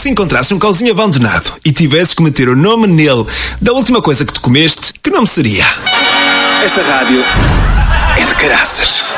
Se encontrasses um cãozinho abandonado e tivesses que meter o nome nele da última coisa que tu comeste, que nome seria? Esta rádio é de caraças.